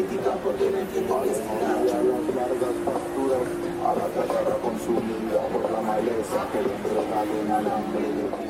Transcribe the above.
critican porque no entienden que es A las largas pasturas, a la tierra consumida por la maleza que le entregaron al hambre de